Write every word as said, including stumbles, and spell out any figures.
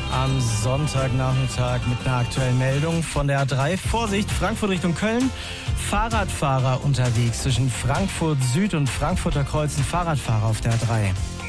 am Sonntagnachmittag mit einer aktuellen Meldung von der A drei. Vorsicht, Frankfurt Richtung Köln. Fahrradfahrer unterwegs zwischen Frankfurt Süd und Frankfurter Kreuz. Ein Fahrradfahrer auf der A drei.